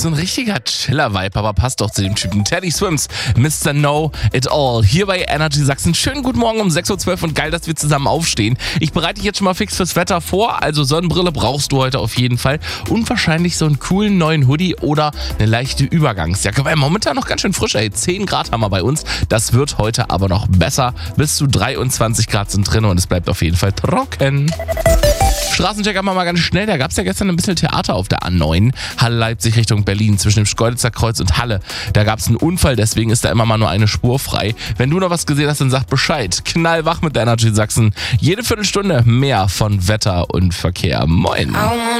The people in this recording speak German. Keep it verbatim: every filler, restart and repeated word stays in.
so ein richtiger Chiller-Vibe, aber passt doch zu dem Typen. Teddy Swims, Mister Know It All. Hier bei Energy Sachsen. Schönen guten Morgen um sechs Uhr zwölf und geil, dass wir zusammen aufstehen. Ich bereite dich jetzt schon mal fix fürs Wetter vor. Also Sonnenbrille brauchst du heute auf jeden Fall. Und wahrscheinlich so einen coolen neuen Hoodie oder eine leichte Übergangsjacke. Weil momentan noch ganz schön frisch, ey. zehn Grad haben wir bei uns. Das wird heute aber noch besser. Bis zu dreiundzwanzig Grad sind drin und es bleibt auf jeden Fall trocken. Straßencheck haben wir mal ganz schnell. Da gab es ja gestern ein bisschen Theater auf der A neun. Halle Leipzig Richtung Berlin zwischen dem Schkeuditzer Kreuz und Halle. Da gab es einen Unfall, deswegen ist da immer mal nur eine Spur frei. Wenn du noch was gesehen hast, dann sag Bescheid. Knallwach mit der Energy Sachsen. Jede Viertelstunde mehr von Wetter und Verkehr. Moin.